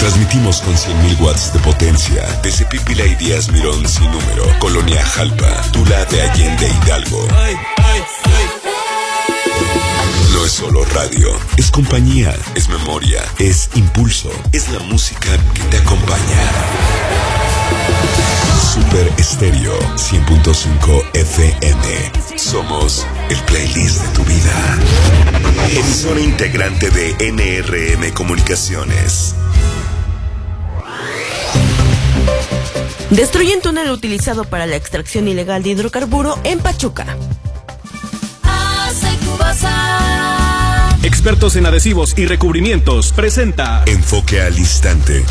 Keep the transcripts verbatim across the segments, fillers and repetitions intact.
Transmitimos con cien mil watts de potencia desde Pípila y Díaz Mirón sin número, Colonia Jalpa, Tula de Allende Hidalgo. Ay, ay, ay. No es solo radio, es compañía, es memoria, es impulso, es la música que te acompaña. Super Estéreo cien punto cinco F M. Somos el playlist de tu vida. Emisora integrante de N R M Comunicaciones. Destruyen túnel utilizado para la extracción ilegal de hidrocarburo en Pachuca. Expertos en adhesivos y recubrimientos presenta Enfoque al Instante.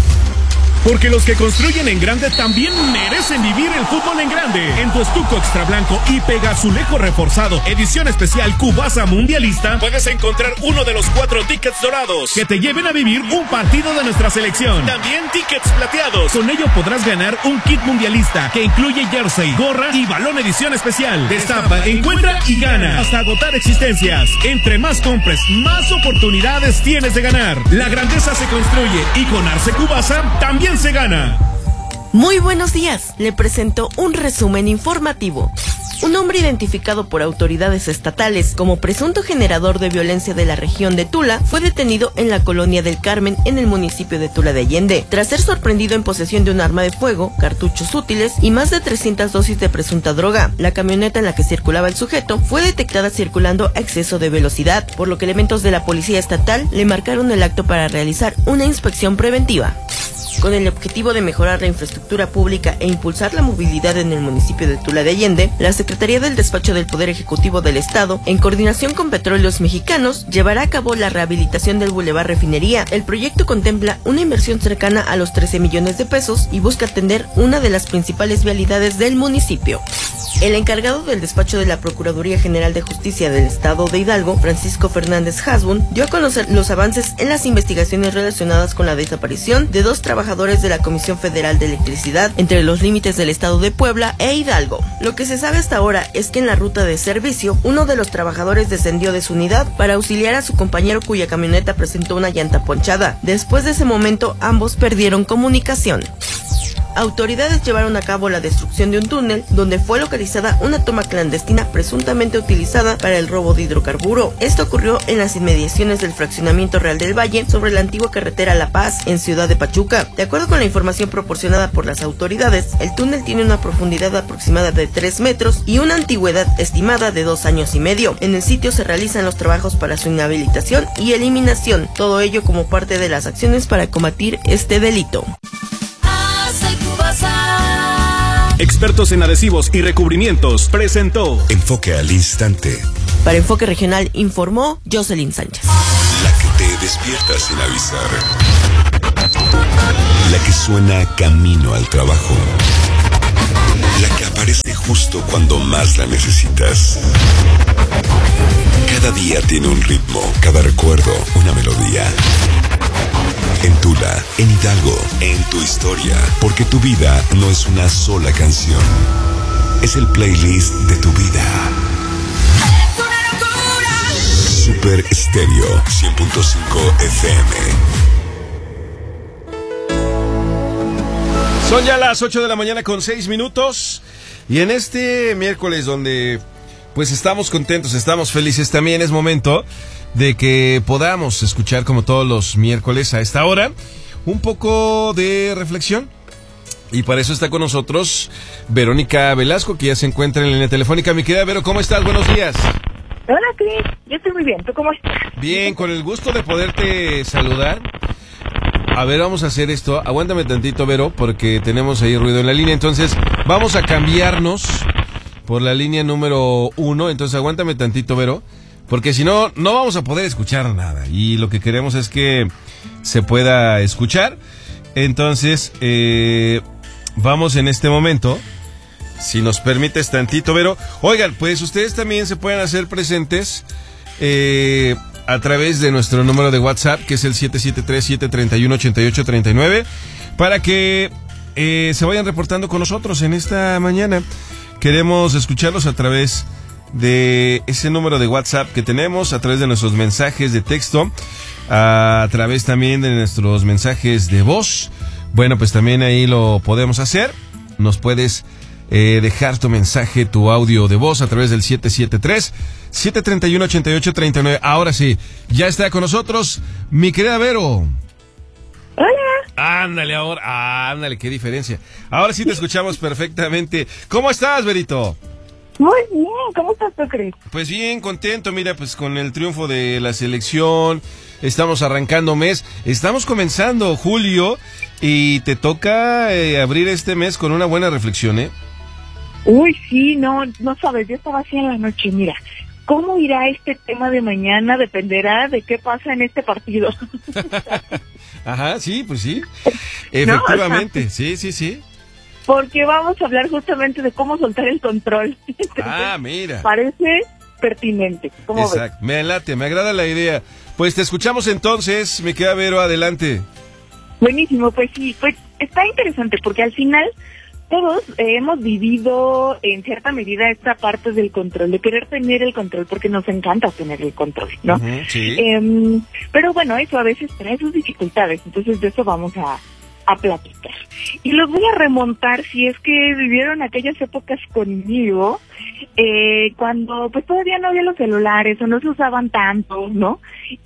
Porque los que construyen en grande también merecen vivir el fútbol en grande. En tu estuco extra blanco y pegazulejo reforzado, edición especial Cubasa Mundialista, puedes encontrar uno de los cuatro tickets dorados que te lleven a vivir un partido de nuestra selección. También tickets plateados. Con ello podrás ganar un kit mundialista que incluye jersey, gorra y balón edición especial. Destapa, encuentra y gana hasta agotar existencias. Entre más compres, más oportunidades tienes de ganar. La grandeza se construye y con Arce Cubasa también se gana. Muy buenos días, le presento un resumen informativo. Un hombre identificado por autoridades estatales como presunto generador de violencia de la región de Tula fue detenido en la colonia del Carmen en el municipio de Tula de Allende, tras ser sorprendido en posesión de un arma de fuego, cartuchos útiles y más de trescientas dosis de presunta droga. La camioneta en la que circulaba el sujeto fue detectada circulando a exceso de velocidad, por lo que elementos de la policía estatal le marcaron el acto para realizar una inspección preventiva. Con el objetivo de mejorar la infraestructura pública e impulsar la movilidad en el municipio de Tula de Allende, la Secretaría del Despacho del Poder Ejecutivo del Estado, en coordinación con Petróleos Mexicanos, llevará a cabo la rehabilitación del Boulevard Refinería. El proyecto contempla una inversión cercana a los trece millones de pesos y busca atender una de las principales vialidades del municipio. El encargado del despacho de la Procuraduría General de Justicia del Estado de Hidalgo, Francisco Fernández Hasbun, dio a conocer los avances en las investigaciones relacionadas con la desaparición de dos trabajadores de la Comisión Federal de Electricidad entre los límites del estado de Puebla e Hidalgo. Lo que se sabe hasta ahora es que en la ruta de servicio, uno de los trabajadores descendió de su unidad para auxiliar a su compañero cuya camioneta presentó una llanta ponchada. Después de ese momento, ambos perdieron comunicación. Autoridades llevaron a cabo la destrucción de un túnel donde fue localizada una toma clandestina presuntamente utilizada para el robo de hidrocarburo. Esto ocurrió en las inmediaciones del fraccionamiento Real del Valle sobre la antigua carretera La Paz en Ciudad de Pachuca. De acuerdo con la información proporcionada por las autoridades, el túnel tiene una profundidad aproximada de tres metros y una antigüedad estimada de dos años y medio. En el sitio se realizan los trabajos para su inhabilitación y eliminación, todo ello como parte de las acciones para combatir este delito. Expertos en adhesivos y recubrimientos presentó Enfoque al Instante. Para Enfoque Regional informó Jocelyn Sánchez. La que te despierta sin avisar. La que suena camino al trabajo. La que aparece justo cuando más la necesitas. Cada día tiene un ritmo, cada recuerdo una melodía. En Tula, en Hidalgo, en tu historia, porque tu vida no es una sola canción, es el playlist de tu vida. Super Estéreo cien punto cinco F M. Son ya las ocho de la mañana con seis minutos y en este miércoles donde pues estamos contentos, estamos felices, también es momento de que podamos escuchar como todos los miércoles a esta hora un poco de reflexión. Y para eso está con nosotros Verónica Velasco, que ya se encuentra en la línea telefónica. Mi querida Vero, ¿cómo estás? Buenos días. Hola, Cris. Yo estoy muy bien. ¿Tú cómo estás? Bien, con el gusto de poderte saludar. A ver, vamos a hacer esto. Aguántame tantito, Vero, porque tenemos ahí ruido en la línea. Entonces, vamos a cambiarnos por la línea número uno. Entonces, aguántame tantito, Vero, porque si no, no vamos a poder escuchar nada. Y lo que queremos es que se pueda escuchar. Entonces, eh, vamos en este momento, si nos permites tantito, Vero. Oigan, pues ustedes también se pueden hacer presentes eh, a través de nuestro número de WhatsApp, que es el siete siete tres, siete tres uno, ocho ocho tres nueve, para que eh, se vayan reportando con nosotros en esta mañana. Queremos escucharlos a través de ese número de WhatsApp que tenemos, a través de nuestros mensajes de texto, a través también de nuestros mensajes de voz. Bueno, pues también ahí lo podemos hacer. Nos puedes eh, dejar tu mensaje, tu audio de voz a través del siete siete tres, siete tres uno, ocho ocho tres nueve. Ahora sí, ya está con nosotros mi querida Vero. Hola. Ándale ahora, ándale, qué diferencia. Ahora sí te escuchamos perfectamente. ¿Cómo estás, Verito? Muy bien, ¿cómo estás tú, Cris? Pues bien, contento, mira, pues con el triunfo de la selección, estamos arrancando mes, estamos comenzando julio y te toca eh, abrir este mes con una buena reflexión, ¿eh? Uy, sí, no, no sabes, yo estaba así en la noche, mira, ¿cómo irá este tema de mañana? Dependerá de qué pasa en este partido. Ajá, sí, pues sí, efectivamente, no, o sea, sí, sí, sí. Porque vamos a hablar justamente de cómo soltar el control. Entonces, ah, mira. Parece pertinente. ¿Cómo Exacto, ves? Me late, me agrada la idea. Pues te escuchamos entonces, me queda Vero, adelante. Buenísimo, pues sí, pues está interesante porque al final todos eh, hemos vivido en cierta medida esta parte del control, de querer tener el control porque nos encanta tener el control, ¿no? Uh-huh, sí. Eh, pero bueno, eso a veces trae sus dificultades, entonces de eso vamos a... a platicar. Y los voy a remontar si es que vivieron aquellas épocas conmigo, eh, cuando pues todavía no había los celulares o no se usaban tanto, ¿no?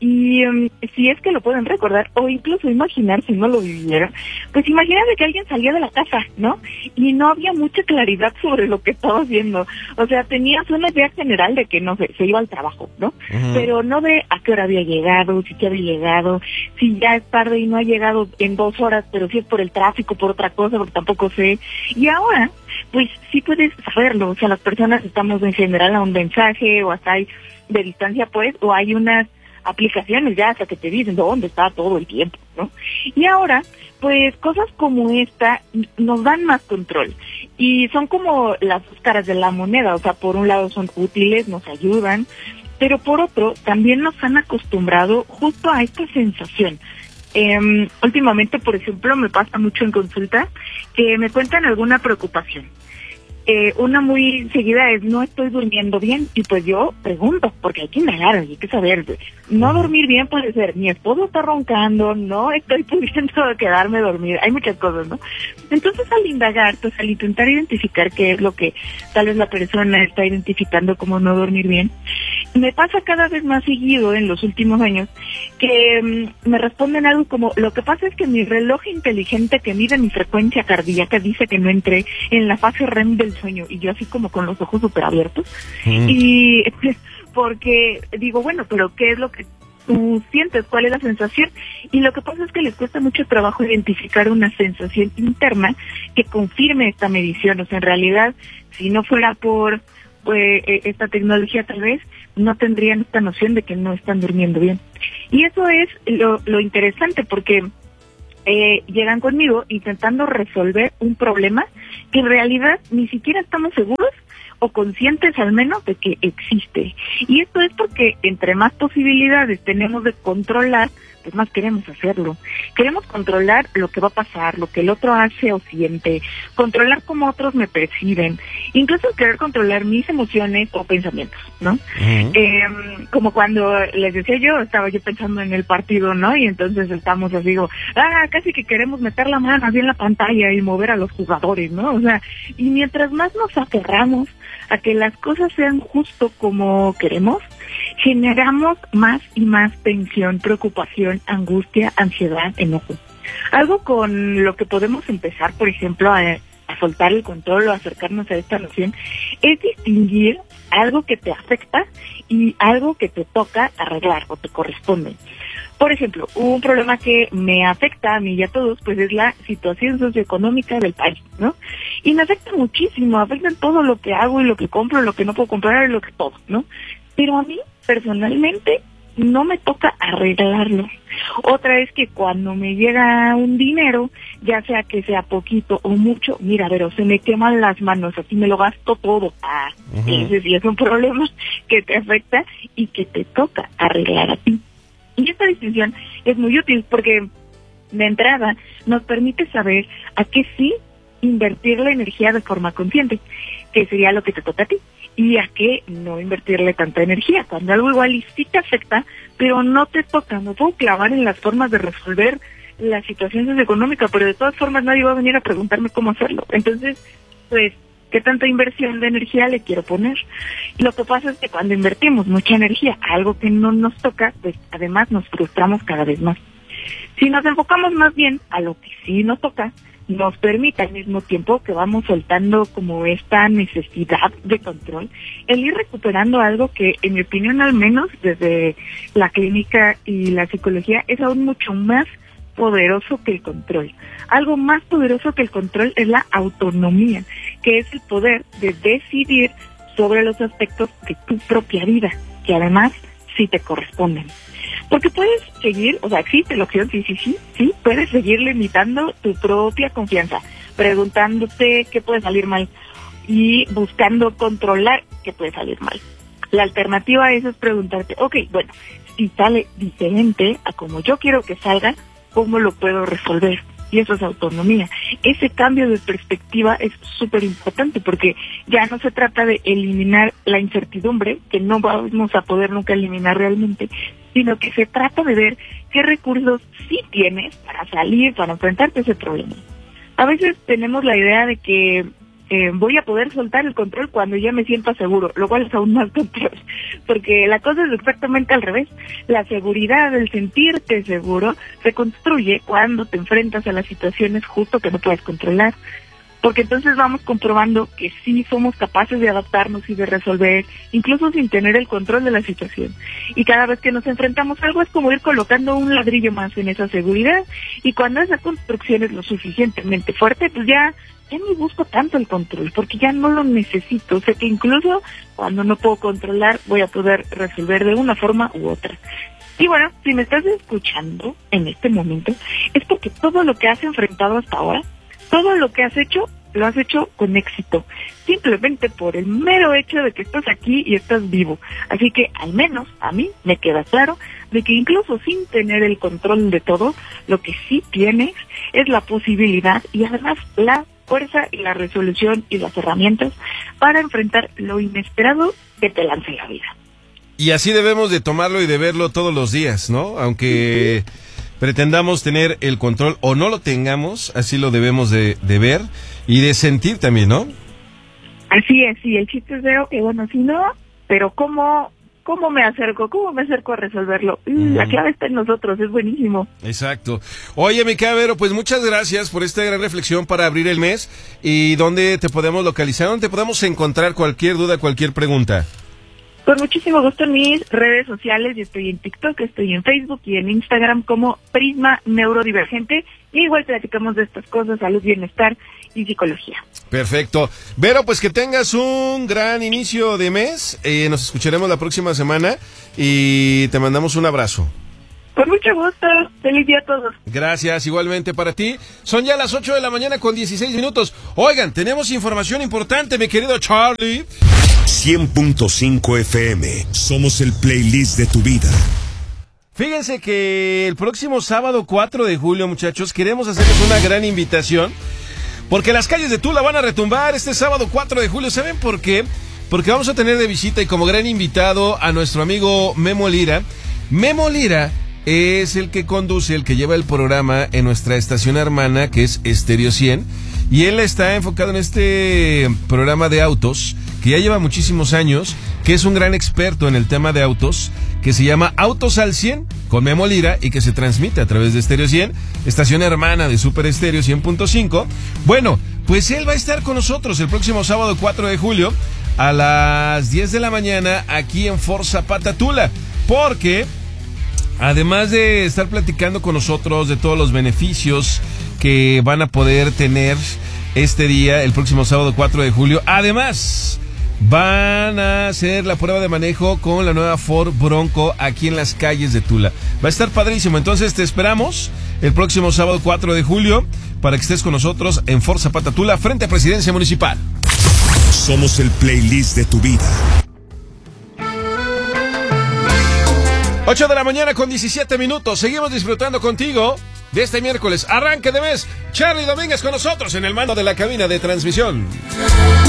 Y um, si es que lo pueden recordar o incluso imaginar si no lo vivieron, pues imagínate que alguien salía de la casa, ¿no? Y no había mucha claridad sobre lo que estaba haciendo. O sea, tenías una idea general de que, no sé, se iba al trabajo, ¿no? Uh-huh. Pero no de a qué hora había llegado, si ya había llegado, si ya es tarde y no ha llegado en dos horas, pero si es por el tráfico, por otra cosa, porque tampoco sé. Y ahora, pues sí puedes saberlo. O sea, las personas estamos en general a un mensaje o hasta hay de distancia, pues, o hay unas aplicaciones ya hasta que te dicen dónde está todo el tiempo, ¿no? Y ahora, pues cosas como esta nos dan más control y son como las dos caras de la moneda. O sea, por un lado son útiles, nos ayudan, pero por otro también nos han acostumbrado justo a esta sensación. Eh, últimamente, por ejemplo, me pasa mucho en consulta que me cuentan alguna preocupación. Eh, una muy seguida es, no estoy durmiendo bien, y pues yo pregunto, porque hay que indagar, hay que saber. No dormir bien puede ser, mi esposo está roncando, no estoy pudiendo quedarme dormida, hay muchas cosas, ¿no? Entonces, al indagar, pues al intentar identificar qué es lo que tal vez la persona está identificando como no dormir bien, me pasa cada vez más seguido en los últimos años que um, me responden algo como, lo que pasa es que mi reloj inteligente que mide mi frecuencia cardíaca dice que no entré en la fase R E M del sueño, y yo así como con los ojos súper abiertos, mm. y porque digo, bueno, pero ¿qué es lo que tú sientes? ¿Cuál es la sensación? Y lo que pasa es que les cuesta mucho trabajo identificar una sensación interna que confirme esta medición. O sea, en realidad, si no fuera por pues, esta tecnología, tal vez no tendrían esta noción de que no están durmiendo bien. Y eso es lo, lo interesante, porque Eh, llegan conmigo intentando resolver un problema que en realidad ni siquiera estamos seguros o conscientes al menos de que existe. Y esto es porque entre más posibilidades tenemos de controlar, pues más queremos hacerlo. Queremos controlar lo que va a pasar, lo que el otro hace o siente, controlar cómo otros me perciben, incluso querer controlar mis emociones o pensamientos, ¿no? Uh-huh. Eh, como cuando les decía yo, estaba yo pensando en el partido, ¿no? Y entonces estamos así, digo, ah, casi que queremos meter la mano así en la pantalla y mover a los jugadores, ¿no? O sea, y mientras más nos aferramos a que las cosas sean justo como queremos, generamos más y más tensión, preocupación, angustia, ansiedad, enojo. Algo con lo que podemos empezar, por ejemplo, a, a soltar el control o acercarnos a esta noción, es distinguir algo que te afecta y algo que te toca arreglar o te corresponde. Por ejemplo, un problema que me afecta a mí y a todos, pues es la situación socioeconómica del país, ¿no? Y me afecta muchísimo, afecta en todo lo que hago y lo que compro, lo que no puedo comprar y lo que todo, ¿no? Pero a mí, personalmente, no me toca arreglarlo. Otra es que cuando me llega un dinero, ya sea que sea poquito o mucho, mira, pero se me queman las manos, así me lo gasto todo. Ah, uh-huh. Ese sí es un problema que te afecta y que te toca arreglar a ti. Y esta distinción es muy útil porque, de entrada, nos permite saber a qué sí invertir la energía de forma consciente, que sería lo que te toca a ti, y a qué no invertirle tanta energía. Cuando algo igual y sí te afecta, pero no te toca, no puedo clavar en las formas de resolver la situación socioeconómica, pero de todas formas nadie va a venir a preguntarme cómo hacerlo. Entonces, pues, ¿qué tanta inversión de energía le quiero poner? Y lo que pasa es que cuando invertimos mucha energía a algo que no nos toca, pues además nos frustramos cada vez más. Si nos enfocamos más bien a lo que sí nos toca, nos permite al mismo tiempo que vamos soltando como esta necesidad de control, el ir recuperando algo que, en mi opinión, al menos desde la clínica y la psicología, es aún mucho más poderoso que el control. Algo más poderoso que el control es la autonomía, que es el poder de decidir sobre los aspectos de tu propia vida, que además sí te corresponden. Porque puedes seguir, o sea, existe la opción, sí, sí, sí, sí, puedes seguir limitando tu propia confianza, preguntándote qué puede salir mal y buscando controlar qué puede salir mal. La alternativa a eso es preguntarte, ok, bueno, si sale diferente a como yo quiero que salga, ¿cómo lo puedo resolver? Y eso es autonomía. Ese cambio de perspectiva es súper importante porque ya no se trata de eliminar la incertidumbre, que no vamos a poder nunca eliminar realmente, sino que se trata de ver qué recursos sí tienes para salir, para enfrentarte a ese problema. A veces tenemos la idea de que eh, voy a poder soltar el control cuando ya me sienta seguro, lo cual es aún más control, porque la cosa es exactamente al revés. La seguridad, el sentirte seguro, se construye cuando te enfrentas a las situaciones justo que no puedes controlar, porque entonces vamos comprobando que sí somos capaces de adaptarnos y de resolver, incluso sin tener el control de la situación. Y cada vez que nos enfrentamos a algo es como ir colocando un ladrillo más en esa seguridad, y cuando esa construcción es lo suficientemente fuerte, pues ya, ya no busco tanto el control, porque ya no lo necesito. O sea que incluso cuando no puedo controlar, voy a poder resolver de una forma u otra. Y bueno, si me estás escuchando en este momento, es porque todo lo que has enfrentado hasta ahora, todo lo que has hecho, lo has hecho con éxito, simplemente por el mero hecho de que estás aquí y estás vivo. Así que al menos a mí me queda claro de que incluso sin tener el control de todo, lo que sí tienes es la posibilidad y además la fuerza y la resolución y las herramientas para enfrentar lo inesperado que te lance la vida. Y así debemos de tomarlo y de verlo todos los días, ¿no? Aunque pretendamos tener el control o no lo tengamos, así lo debemos de, de ver y de sentir también, ¿no? Así es, y el chiste es ver, que bueno, si no, pero ¿cómo, cómo me acerco? ¿Cómo me acerco a resolverlo? Uh-huh. La clave está en nosotros, es buenísimo. Exacto. Oye, mi Vero, pues muchas gracias por esta gran reflexión para abrir el mes. ¿Y dónde te podemos localizar? ¿Dónde te podemos encontrar cualquier duda, cualquier pregunta? Con muchísimo gusto en mis redes sociales. Yo estoy en TikTok, estoy en Facebook y en Instagram como Prisma Neurodivergente. Y igual platicamos de estas cosas, salud, bienestar y psicología. Perfecto. Vero, pues que tengas un gran inicio de mes. Eh, nos escucharemos la próxima semana y te mandamos un abrazo. Con mucho gusto. Feliz día a todos. Gracias, igualmente para ti. Son ya las ocho de la mañana con dieciséis minutos. Oigan, tenemos información importante, mi querido Charlie. cien punto cinco F M. Somos el playlist de tu vida. Fíjense que el próximo sábado cuatro de julio, muchachos, queremos hacerles una gran invitación. Porque las calles de Tula van a retumbar este sábado cuatro de julio. ¿Saben por qué? Porque vamos a tener de visita y como gran invitado a nuestro amigo Memo Lira. Memo Lira es el que conduce, el que lleva el programa en nuestra estación hermana, que es Estéreo cien. Y él está enfocado en este programa de autos, que ya lleva muchísimos años, que es un gran experto en el tema de autos, que se llama Autos al cien, con Memo Lira, y que se transmite a través de Estéreo cien, estación hermana de Super Estéreo cien punto cinco. Bueno, pues él va a estar con nosotros el próximo sábado cuatro de julio, a las diez de la mañana, aquí en Fort Zapata Tula, porque además de estar platicando con nosotros de todos los beneficios que van a poder tener este día, el próximo sábado cuatro de julio, además van a hacer la prueba de manejo con la nueva Ford Bronco aquí en las calles de Tula. Va a estar padrísimo, entonces te esperamos el próximo sábado cuatro de julio para que estés con nosotros en Fort Zapata Tula, frente a Presidencia Municipal. Somos el playlist de tu vida. ocho de la mañana con diecisiete minutos. Seguimos disfrutando contigo de este miércoles, arranque de mes. Charlie Domínguez con nosotros en el mando de la cabina de transmisión.